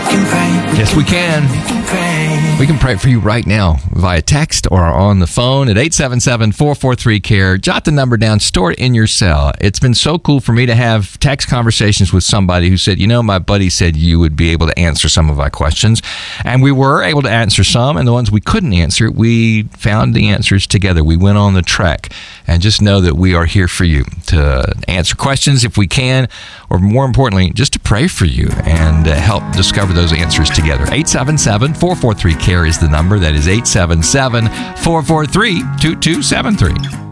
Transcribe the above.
Yes, we can. We can pray for you right now via text or on the phone at 877-443-CARE. Jot the number down. Store it in your cell. It's been so cool for me to have text conversations with somebody who said, my buddy said you would be able to answer some of my questions. And we were able to answer some, and the ones we couldn't answer, we found the answers together. We went on the trek. And just know that we are here for you to answer questions if we can, or more importantly, just to pray for you and help discover those answers together. 877-443-CARE is the number. That is 877-443-2273.